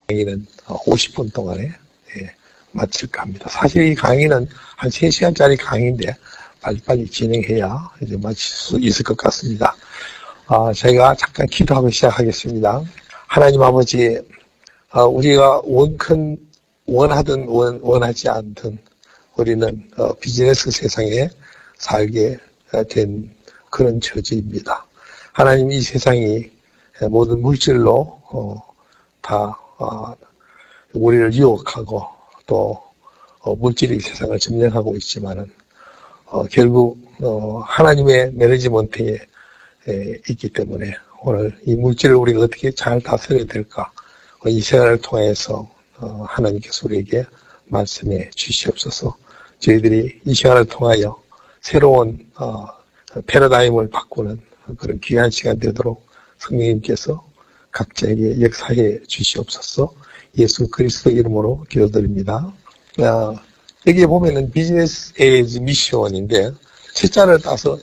강의는 50분 동안에 마칠까 합니다. 사실 이 강의는 한 3시간짜리 강의인데 빨리빨리 진행해야 이제 마칠 수 있을 것 같습니다. 제가 잠깐 기도하고 시작하겠습니다. 하나님 아버지, 우리가 원하든 원하지 않든 우리는 비즈니스 세상에 살게 된 그런 처지입니다. 하나님, 이 세상이 모든 물질로 다 우리를 유혹하고 또 물질이 세상을 점령하고 있지만은 결국 하나님의 매니지먼트에 있기 때문에 오늘 이 물질을 우리가 어떻게 잘 다스려야 될까, 이 시간을 통해서 하나님께서 우리에게 말씀해 주시옵소서. 저희들이 이 시간을 통하여 새로운 패러다임을 바꾸는 그런 귀한 시간 되도록 성령님께서 각자에게 역사해 주시옵소서. 예수 그리스도 이름으로 기도드립니다. 여기에 보면은 비즈니스 에이즈 미션인데, 책자를 따서